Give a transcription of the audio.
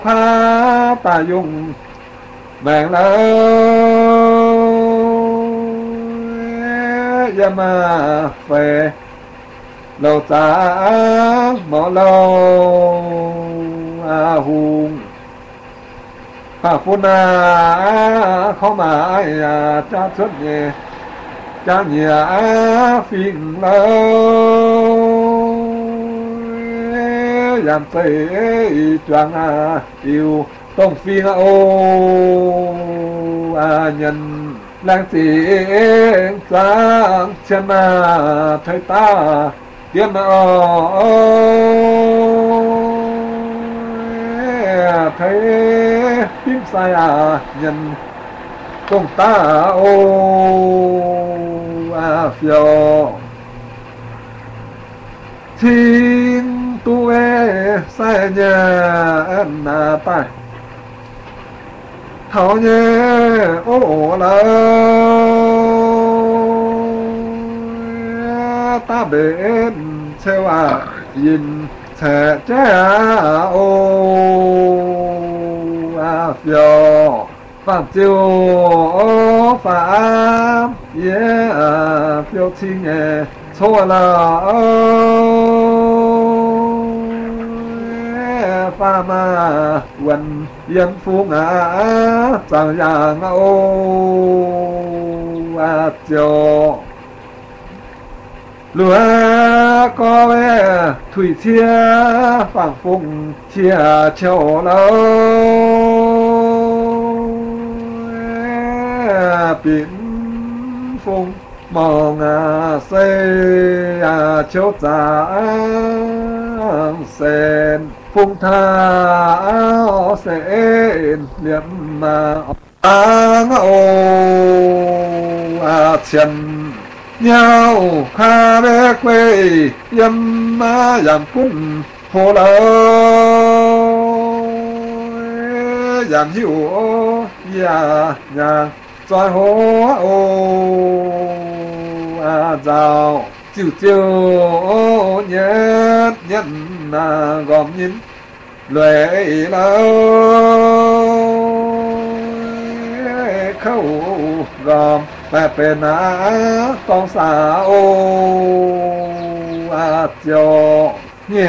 Pha ta dùng mạng lỡ mà về lâu ta mở lâu hùng hà phu na khó mà ai cha xuất nhẹ cha nhẹ phiền lâu làm tây choàng yêu tông phiền ô nhân lang tiếng sáng chân thấy ta kiếm thấy tím sai nhân công ta phiêu thiên tu sai nhà tai thảo nhé ô la ta bên theo nhìn sẽ cha ô phiêu phạm chiêu phạm phiêu chi nhẹ xô là pha ma quần yên phu ngã chẳng giang ô chiều lúa có vẻ thủy chia phẳng phụng chia chiều lâu biển phụng mong xây chiếu giả sen phụng tha sen liệm ô chân nhau kha bê quê yếm giảm cún hồ lơ giảm hiu nhà xoài hố rào chiều chiều nhất nhất gom nhìn lệ lâu khâu gom mẹ bên con xa ô chiều